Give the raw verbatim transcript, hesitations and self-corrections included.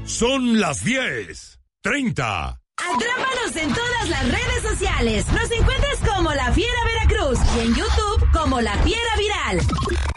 Son las diez treinta. Atrápanos en todas las redes sociales. Nos encuentras como La Fiera Veracruz y en YouTube como La Fiera Viral.